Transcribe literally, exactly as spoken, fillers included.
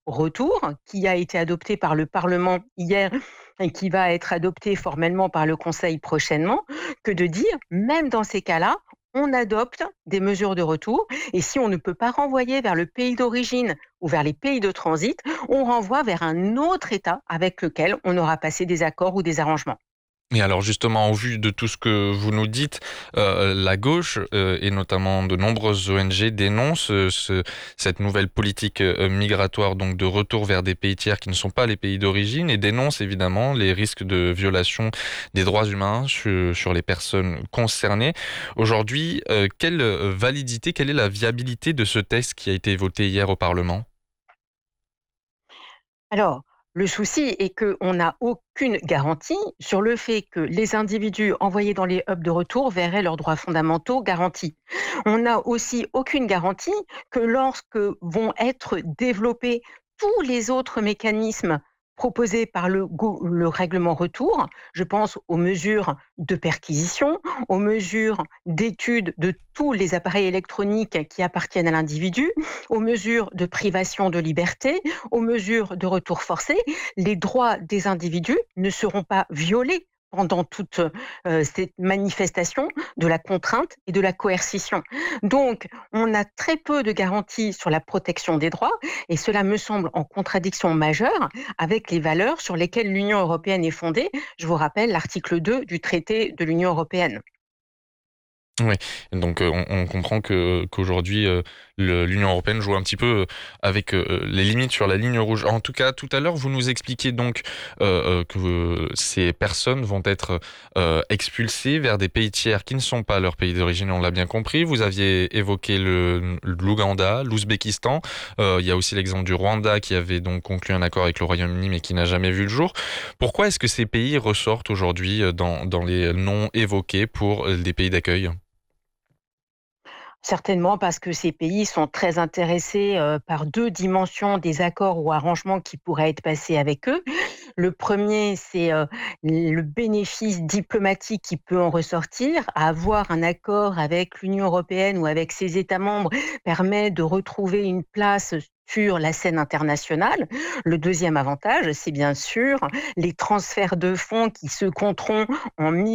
retour qui a été adopté par le Parlement hier et qui va être adopté formellement par le Conseil prochainement, que de dire, même dans ces cas-là, on adopte des mesures de retour et si on ne peut pas renvoyer vers le pays d'origine ou vers les pays de transit, on renvoie vers un autre État avec lequel on aura passé des accords ou des arrangements. Et alors justement, au vu de tout ce que vous nous dites, heu, la gauche, heu, et notamment de nombreuses O N G dénoncent, heu, ce cette nouvelle politique, heu, migratoire, donc de retour vers des pays tiers qui ne sont pas les pays d'origine et dénoncent évidemment les risques de violation des droits humains su sur les personnes concernées. Aujourd'hui, heu, quelle, heu, validité, quelle est la viabilité de ce texte qui a été voté hier au Parlement? Alors, le souci est qu'on n'a aucune garantie sur le fait que les individus envoyés dans les hubs de retour verraient leurs droits fondamentaux garantis. On n'a aussi aucune garantie que lorsque vont être développés tous les autres mécanismes proposés par le, go- le règlement retour, je pense aux mesures de perquisition, aux mesures d'étude de tous les appareils électroniques qui appartiennent à l'individu, aux mesures de privation de liberté, aux mesures de retour forcé, les droits des individus ne seront pas violés pendant toute euh, cette manifestation de la contrainte et de la coercition. Donc, on a très peu de garanties sur la protection des droits et cela me semble en contradiction majeure avec les valeurs sur lesquelles l'Union européenne est fondée. Je vous rappelle l'article deux du traité de l'Union européenne. Oui, donc heu, on on comprend que qu'aujourd'hui, heu, le l'Union européenne joue un petit peu, heu, avec, heu, les limites sur la ligne rouge. En tout cas, tout à l'heure, vous nous expliquiez donc, heu heu, que euh, ces personnes vont être, heu, expulsées vers des pays tiers qui ne sont pas leur pays d'origine, on l'a bien compris. Vous aviez évoqué le l'Ouganda, l'Ouzbékistan, heu, il y a aussi l'exemple du Rwanda qui avait donc conclu un accord avec le Royaume-Uni, mais qui n'a jamais vu le jour. Pourquoi est-ce que ces pays ressortent aujourd'hui, heu, dans dans les noms évoqués pour, heu, des pays d'accueil? Certainement parce que ces pays sont très intéressés euh, par deux dimensions des accords ou arrangements qui pourraient être passés avec eux. Le premier, c'est euh, le bénéfice diplomatique qui peut en ressortir. Avoir un accord avec l'Union européenne ou avec ses États membres permet de retrouver une place sur la scène internationale. Le deuxième avantage, c'est bien sûr les transferts de fonds qui se compteront en